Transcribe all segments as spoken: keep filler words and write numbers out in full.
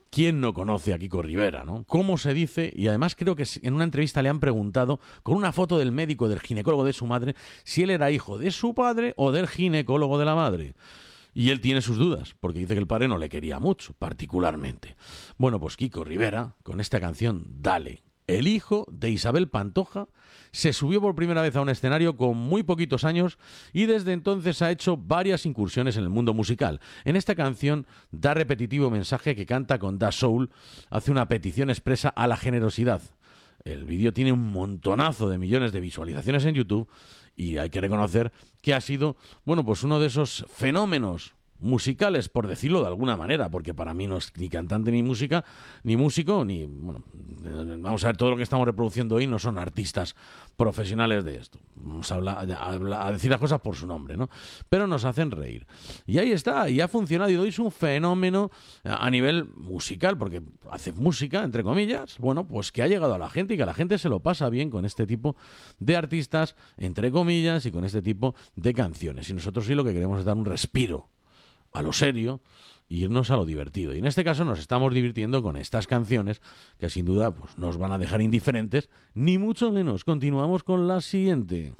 ¿Quién no conoce a Kiko Rivera, no? ¿Cómo se dice? Y además creo que en una entrevista le han preguntado, con una foto del médico, del ginecólogo de su madre, si él era hijo de su padre o del ginecólogo de la madre. Y él tiene sus dudas, porque dice que el padre no le quería mucho, particularmente. Bueno, pues Kiko Rivera, con esta canción, Dale, el hijo de Isabel Pantoja, se subió por primera vez a un escenario con muy poquitos años y desde entonces ha hecho varias incursiones en el mundo musical. En esta canción da repetitivo mensaje que canta con Da Soul, hace una petición expresa a la generosidad. El vídeo tiene un montonazo de millones de visualizaciones en YouTube y hay que reconocer que ha sido, bueno, pues uno de esos fenómenos musicales, por decirlo de alguna manera, porque para mí no es ni cantante ni música, ni músico, ni, bueno, vamos a ver, todo lo que estamos reproduciendo hoy no son artistas profesionales de esto. Vamos a, hablar, a, hablar, a decir las cosas por su nombre, ¿no? Pero nos hacen reír. Y ahí está, y ha funcionado, y hoy es un fenómeno a nivel musical, porque hace música, entre comillas, bueno, pues que ha llegado a la gente y que la gente se lo pasa bien con este tipo de artistas, entre comillas, y con este tipo de canciones. Y nosotros sí lo que queremos es dar un respiro a lo serio y irnos a lo divertido. Y en este caso nos estamos divirtiendo con estas canciones que sin duda pues, nos van a dejar indiferentes, ni mucho menos. Continuamos con la siguiente.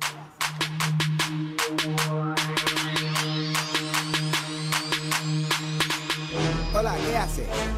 Hola, ¿qué hace?